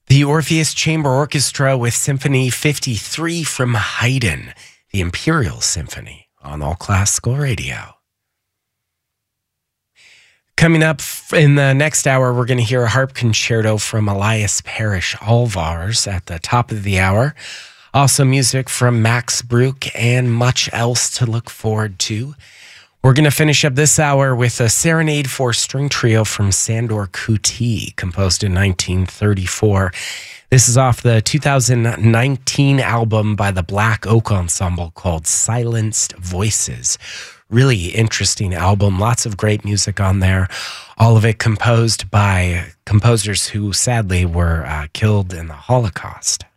The Orpheus Chamber Orchestra with Symphony 53 from Haydn, the Imperial Symphony, on All Classical Radio. Coming up in the next hour, we're going to hear a harp concerto from Elias Parrish Alvars at the top of the hour. Also music from Max Bruch and much else to look forward to. We're going to finish up this hour with a Serenade for String Trio from Sandor Kuti, composed in 1934. This is off the 2019 album by the Black Oak Ensemble called Silenced Voices. Really interesting album, lots of great music on there. All of it composed by composers who sadly were killed in the Holocaust.